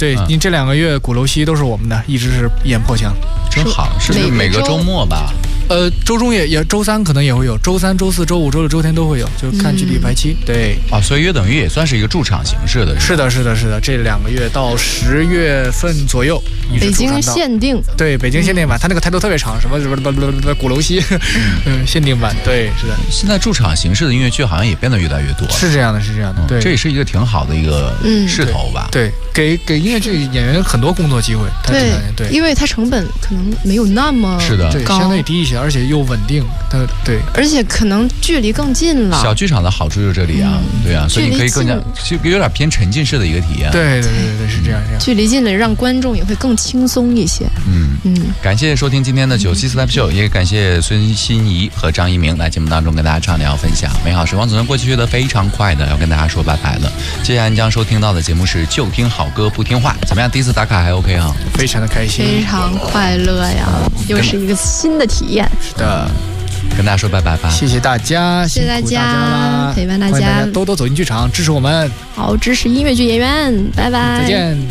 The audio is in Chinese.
对，因为这2个月鼓楼西都是我们的，一直是演破墙， 真好。是每个周末吧？ 周中也周3可能也会有，周3、周4、周5、周6、周天都会有，就看具体排期。对啊，所以约等于也算是一个驻场形式的。 是的，这2个月到10月份左右， 北京限定。 对，北京限定版，它那个抬头特别长，什么鼓楼西，限定版。对，是的。 现在驻场形式的音乐剧好像也变得越来越多。 是这样的。对， 这也是一个挺好的一个势头吧。 对，给音乐剧演员很多工作机会。 对，因为它成本可能没有那么高， 相对低一些，而且又稳定。对， 而且可能距离更近了。 小剧场的好处就是这里啊，对啊，所以你可以更加就有点偏沉浸式的一个体验。 对，是这样。 距离近了，让观众也会更轻松一些。 感谢收听今天的97 Live Show，也感谢孙欣怡和张一鸣来节目当中跟大家畅聊分享。美好时光总是过去的非常快的，要跟大家说拜拜了。接下来你将收听到的节目是就听好歌不听话，怎么样？第一次打卡还 OK 啊？ 非常的开心， 非常快乐呀，又是一个新的体验。 是的。 跟大家说拜拜吧， 谢谢大家， 谢谢大家陪伴大家， 多多走进剧场支持我们， 好支持音乐剧演员，拜拜， 再见。